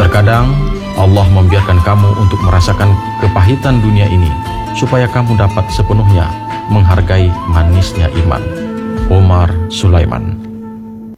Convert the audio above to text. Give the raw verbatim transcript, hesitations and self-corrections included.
Terkadang Allah membiarkan kamu untuk merasakan kepahitan dunia ini supaya kamu dapat sepenuhnya menghargai manisnya iman. Umar Sulaiman.